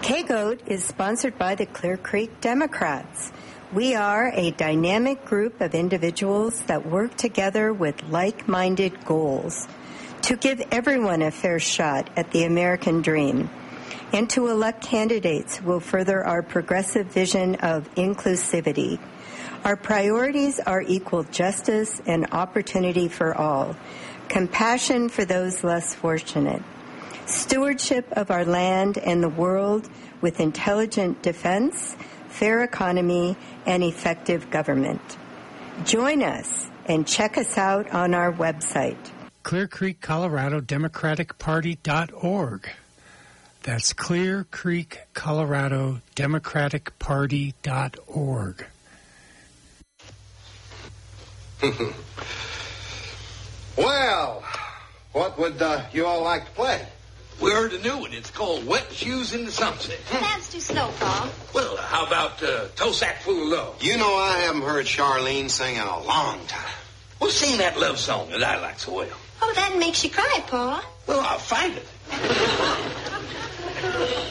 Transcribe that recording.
KGOAT is sponsored by the Clear Creek Democrats. We are a dynamic group of individuals that work together with like-minded goals to give everyone a fair shot at the American dream and to elect candidates who will further our progressive vision of inclusivity. Our priorities are equal justice and opportunity for all, compassion for those less fortunate, stewardship of our land and the world with intelligent defense, fair economy, and effective government. Join us and check us out on our website. Clear Creek, Colorado Democratic Party.org. That's Clear Creek, Colorado Democratic Party.org. Well, what would you all like to play? We heard a new one. It's called Wet Shoes in the Sunset. That's too slow, Paul. Well, how about Toe Sack Full of Love? You know, I haven't heard Charlene sing in a long time. Well, sing that love song that I like so well. Oh, that makes you cry, Paul. Well, I'll find it.